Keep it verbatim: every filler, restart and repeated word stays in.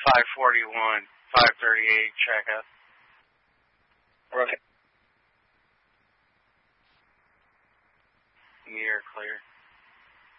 five forty-one, five thirty-eight, check up. Okay. You're clear.